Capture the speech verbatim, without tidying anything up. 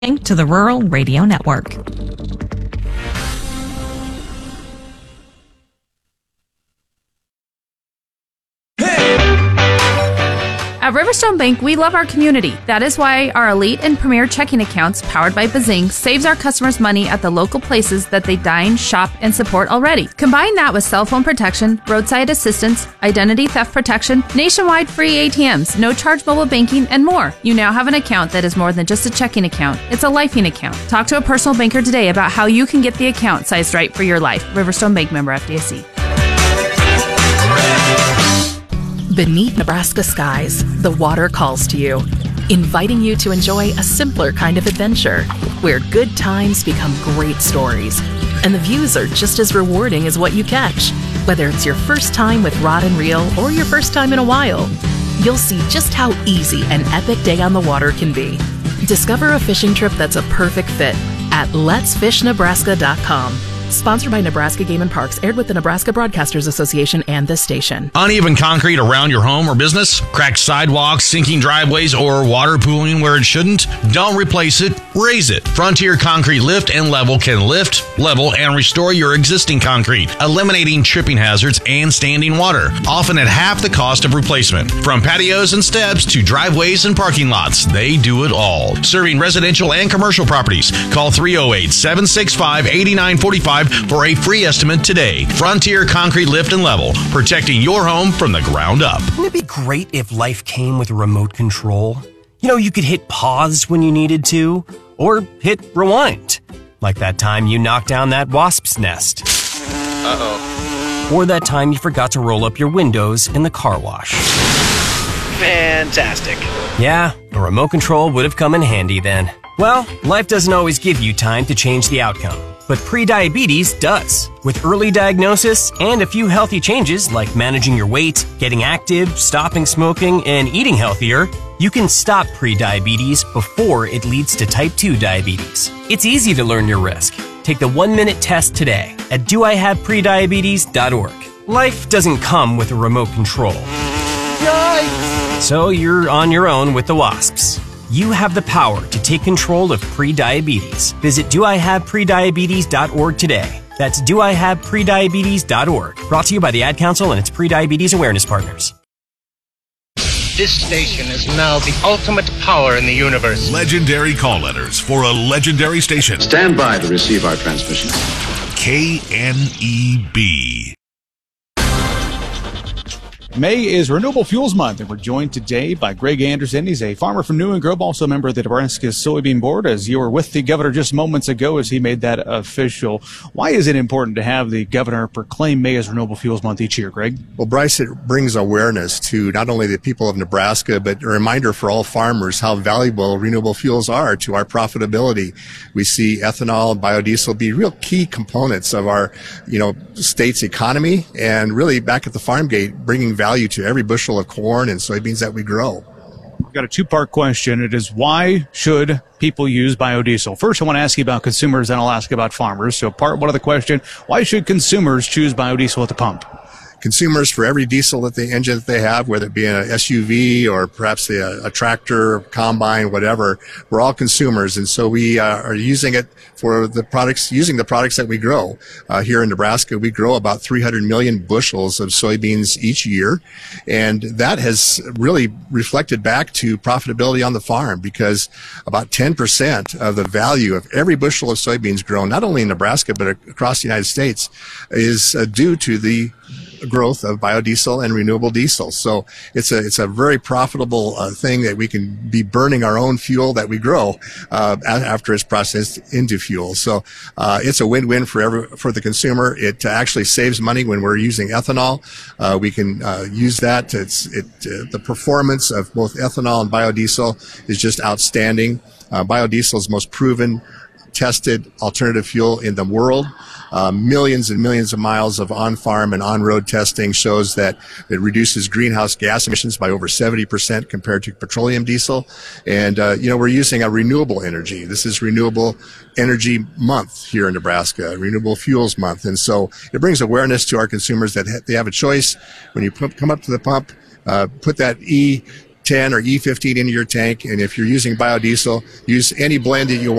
To the Rural Radio Network. At Riverstone Bank, we love our community. That is why our elite and premier checking accounts, powered by Bazing, saves our customers money at the local places that they dine, shop, and support already. Combine that with cell phone protection, roadside assistance, identity theft protection, nationwide free A T Ms, no charge mobile banking, and more. You now have an account that is more than just a checking account. It's a lifing account. Talk to a personal banker today about how you can get the account sized right for your life. Riverstone Bank, member F D I C. Beneath Nebraska skies, the water calls to you, inviting you to enjoy a simpler kind of adventure, where good times become great stories, and the views are just as rewarding as what you catch. Whether it's your first time with rod and reel or your first time in a while, you'll see just how easy an epic day on the water can be. Discover a fishing trip that's a perfect fit at lets fish nebraska dot com. Sponsored by Nebraska Game and Parks, aired with the Nebraska Broadcasters Association and this station. Uneven concrete around your home or business? Cracked sidewalks, sinking driveways, or water pooling where it shouldn't? Don't replace it, raise it. Frontier Concrete Lift and Level can lift, level, and restore your existing concrete, eliminating tripping hazards and standing water, often at half the cost of replacement. From patios and steps to driveways and parking lots, they do it all. Serving residential and commercial properties. Call three oh eight, seven six five, eight nine four five for a free estimate today. Frontier Concrete Lift and Level, protecting your home from the ground up. Wouldn't it be great if life came with a remote control? You know, you could hit pause when you needed to, or hit rewind, like that time you knocked down that wasp's nest. Uh-oh. Or that time you forgot to roll up your windows in the car wash. Fantastic. Yeah, a remote control would have come in handy then. Well, life doesn't always give you time to change the outcome. But prediabetes does. With early diagnosis and a few healthy changes like managing your weight, getting active, stopping smoking, and eating healthier, you can stop prediabetes before it leads to type two diabetes. It's easy to learn your risk. Take the one-minute test today at do I have prediabetes dot org. Life doesn't come with a remote control. Yikes! So you're on your own with the wasps. You have the power to take control of prediabetes. Visit do I have prediabetes dot org today. That's do I have prediabetes dot org. Brought to you by the Ad Council and its prediabetes awareness partners. This station is now the ultimate power in the universe. Legendary call letters for a legendary station. Stand by to receive our transmission. K N E B. May is Renewable Fuels Month, and we're joined today by Greg Anderson. He's a farmer from New and Grove, also a member of the Nebraska Soybean Board, as you were with the governor just moments ago as he made that official. Why is it important to have the governor proclaim May as Renewable Fuels Month each year, Greg? Well, Bryce, it brings awareness to not only the people of Nebraska, but a reminder for all farmers how valuable renewable fuels are to our profitability. We see ethanol and biodiesel be real key components of our, you know, state's economy, and really back at the farm gate, bringing value to every bushel of corn and soybeans that we grow. We've got a two-part question. It is, why should people use biodiesel? First, I want to ask you about consumers, then I'll ask about farmers. So part one of the question, why should consumers choose biodiesel at the pump? Consumers, for every diesel that the engine that they have, whether it be an S U V or perhaps a, a tractor, combine, whatever, we're all consumers, and so we uh, are using it for the products, using the products that we grow. Uh, here in Nebraska, we grow about three hundred million bushels of soybeans each year, and that has really reflected back to profitability on the farm, because about ten percent of the value of every bushel of soybeans grown, not only in Nebraska but across the United States, is uh, due to the growth of biodiesel and renewable diesel. So it's a it's a very profitable uh, thing that we can be burning our own fuel that we grow uh, after it's processed into fuel. So uh, it's a win-win for every, for the consumer. It uh, actually saves money when we're using ethanol. Uh, we can uh, use that. It's it uh, the performance of both ethanol and biodiesel is just outstanding. Uh, biodiesel is most proven, tested alternative fuel in the world. Uh, millions and millions of miles of on-farm and on-road testing shows that it reduces greenhouse gas emissions by over seventy percent compared to petroleum diesel. And, uh, you know, we're using a renewable energy. This is Renewable Energy Month here in Nebraska, Renewable Fuels Month. And so it brings awareness to our consumers that they have a choice. When you come up to the pump, uh, put that E ten or E fifteen into your tank. And if you're using biodiesel, use any blend that you want.